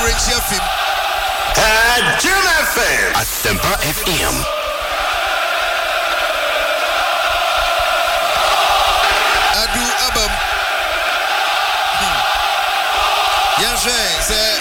Bridge FM. Jim FM. Asempa FM. Adu Abam. Yanche, c'est